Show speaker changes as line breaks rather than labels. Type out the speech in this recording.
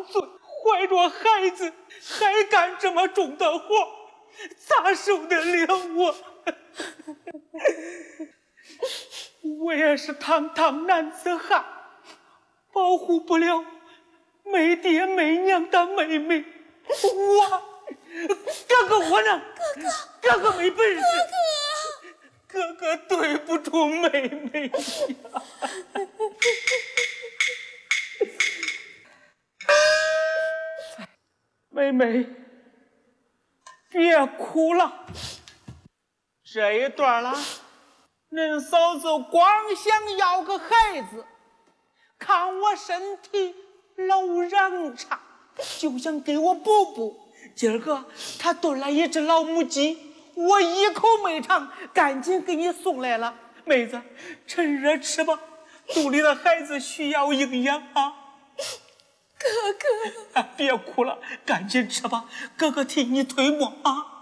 岁，怀着孩子还干这么重的活，咋受得了我？我也是堂堂男子汉，保护不了没爹没娘的妹妹。哥哥我呢？哥哥没本事。哥哥对不住妹妹呀。妹妹，别哭了。这一段了，恁嫂子光想要个孩子，看我身体老嚷差，就想给我补补。今儿个他炖了一只老母鸡，我一口没尝，赶紧给你送来了。妹子，趁热吃吧，肚里的孩子需要营养啊。
哥哥，
别哭了，赶紧吃吧，哥哥替你推磨啊。